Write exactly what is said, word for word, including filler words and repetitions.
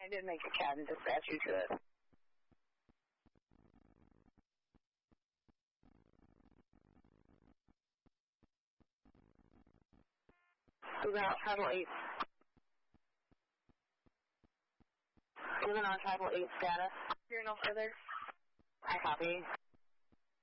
I did make a cat and dispatch you to it. Moving on Tribal eight. Moving on Tribal eight status. You're no further. I copy.